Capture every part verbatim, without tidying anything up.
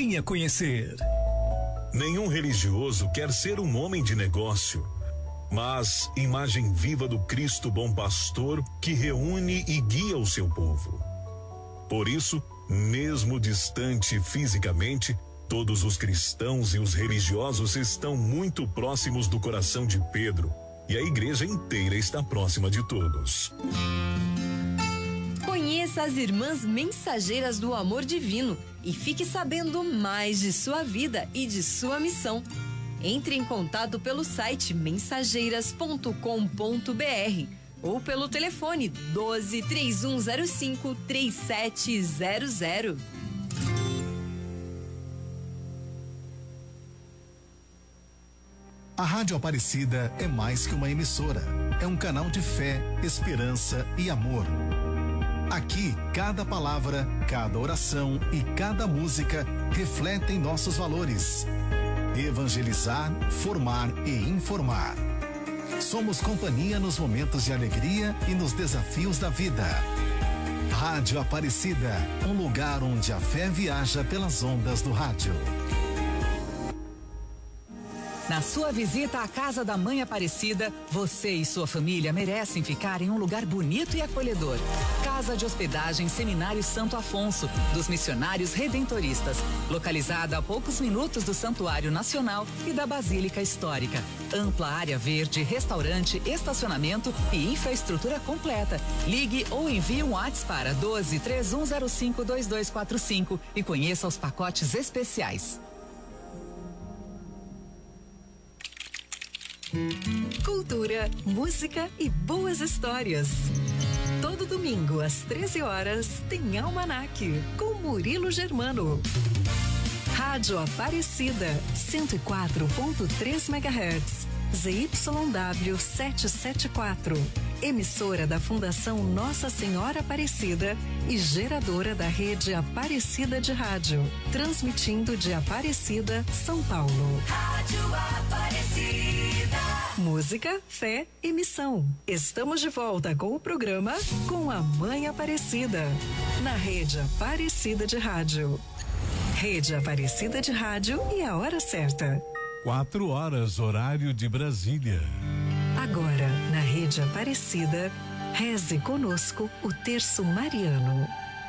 Venha conhecer. Nenhum religioso quer ser um homem de negócio, mas imagem viva do Cristo bom pastor que reúne e guia o seu povo. Por isso, mesmo distante fisicamente, todos os cristãos e os religiosos estão muito próximos do coração de Pedro, e a igreja inteira está próxima de todos. Conheça as Irmãs Mensageiras do Amor Divino e fique sabendo mais de sua vida e de sua missão. Entre em contato pelo site mensageiras ponto com ponto br ou pelo telefone doze, três um zero cinco, três sete zero zero. A Rádio Aparecida é mais que uma emissora. É um canal de fé, esperança e amor. Aqui, cada palavra, cada oração e cada música refletem nossos valores. Evangelizar, formar e informar. Somos companhia nos momentos de alegria e nos desafios da vida. Rádio Aparecida, um lugar onde a fé viaja pelas ondas do rádio. Na sua visita à Casa da Mãe Aparecida, você e sua família merecem ficar em um lugar bonito e acolhedor. Casa de Hospedagem Seminário Santo Afonso, dos Missionários Redentoristas, localizada a poucos minutos do Santuário Nacional e da Basílica Histórica. Ampla área verde, restaurante, estacionamento e infraestrutura completa. Ligue ou envie um WhatsApp para doze, três um zero cinco, dois dois quatro cinco e conheça os pacotes especiais. Cultura, música e boas histórias. Todo domingo às treze horas tem Almanac com Murilo Germano. Rádio Aparecida cento e quatro ponto três megahertz, Z Y W setecentos e setenta e quatro. Emissora da Fundação Nossa Senhora Aparecida e geradora da rede Aparecida de Rádio, transmitindo de Aparecida, São Paulo. Rádio Aparecida. Música, fé e missão. Estamos de volta com o programa Com a Mãe Aparecida, na rede Aparecida de Rádio. Rede Aparecida de Rádio e a hora certa. Quatro horas, horário de Brasília. Agora, na Rede Aparecida, reze conosco o terço mariano.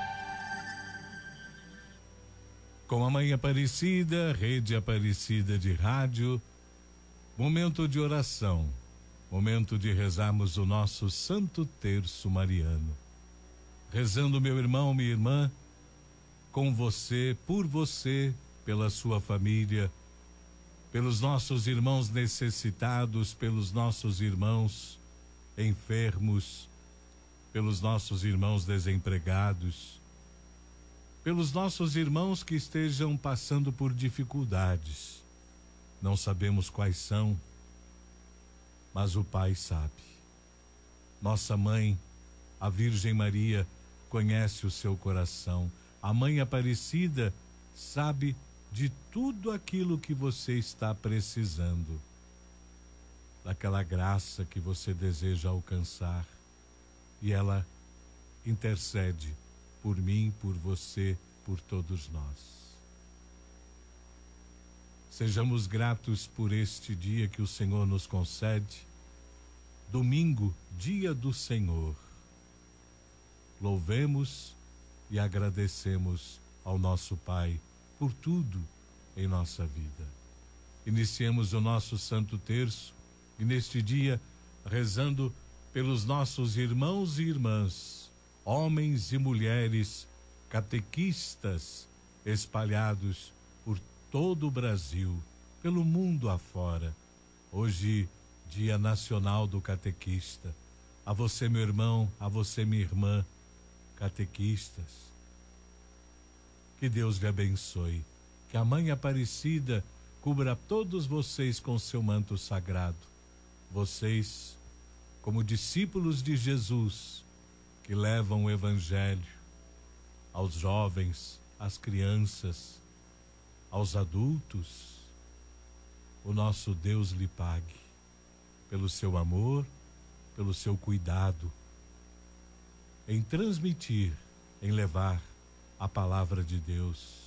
Com a Mãe Aparecida, Rede Aparecida de Rádio, momento de oração, momento de rezarmos o nosso Santo Terço Mariano. Rezando, meu irmão, minha irmã, com você, por você, pela sua família, pelos nossos irmãos necessitados, pelos nossos irmãos enfermos, pelos nossos irmãos desempregados, pelos nossos irmãos que estejam passando por dificuldades. Não sabemos quais são, mas o Pai sabe. Nossa mãe, a Virgem Maria, conhece o seu coração. A Mãe Aparecida sabe de tudo aquilo que você está precisando, daquela graça que você deseja alcançar, e ela intercede por mim, por você, por todos nós. Sejamos gratos por este dia que o Senhor nos concede, domingo, dia do Senhor. Louvemos e agradecemos ao nosso Pai por tudo em nossa vida. Iniciemos o nosso Santo Terço e neste dia rezando pelos nossos irmãos e irmãs, homens e mulheres, catequistas espalhados por todo o Brasil, pelo mundo afora. Hoje, Dia Nacional do Catequista. A você, meu irmão, a você, minha irmã, catequistas, que Deus lhe abençoe. Que a Mãe Aparecida cubra todos vocês com seu manto sagrado. Vocês, como discípulos de Jesus, que levam o Evangelho aos jovens, às crianças, aos adultos, o nosso Deus lhe pague pelo seu amor, pelo seu cuidado, em transmitir, em levar a palavra de Deus.